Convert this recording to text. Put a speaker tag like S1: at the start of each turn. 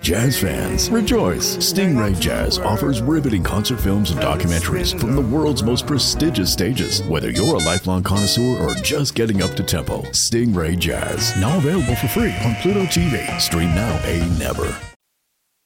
S1: Jazz fans, rejoice! Stingray Jazz offers riveting concert films and documentaries from the world's most prestigious stages. Whether you're a lifelong connoisseur or just getting up to tempo, Stingray Jazz, now available for free on Pluto TV. Stream now, pay never.